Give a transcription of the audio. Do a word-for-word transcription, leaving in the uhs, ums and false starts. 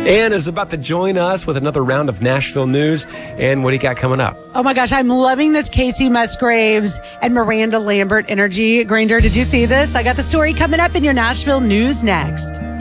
Ann is about to join us with another round of Nashville news. And what do you got coming up? Oh my gosh, I'm loving this Casey Musgraves and Miranda Lambert energy. Granger, did you see this? I got the story coming up in your Nashville news next.